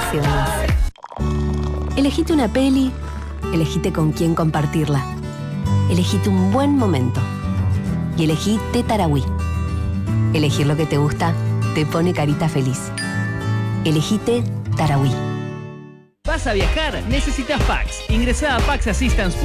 sensaciones. Elegite una peli, elegite con quién compartirla. Elegite un buen momento. Y elegí Té Tarahui. Elegir lo que te gusta te pone carita feliz. Elegí Té Tarahui. ¿Vas a viajar? Necesitas Pax. Ingresá a paxassistance.com